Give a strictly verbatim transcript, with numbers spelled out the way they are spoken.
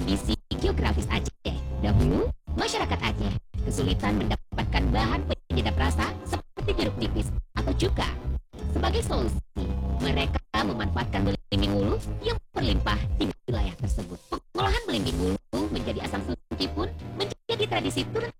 kondisi geografis Aceh. Dahulu, masyarakat Aceh kesulitan mendapatkan bahan penyedap rasa seperti jeruk nipis atau cuka. Sebagai solusi, mereka memanfaatkan belimbing ulu yang berlimpah di wilayah tersebut. Pengolahan belimbing ulu menjadi asam sunci pun menjadi tradisi turun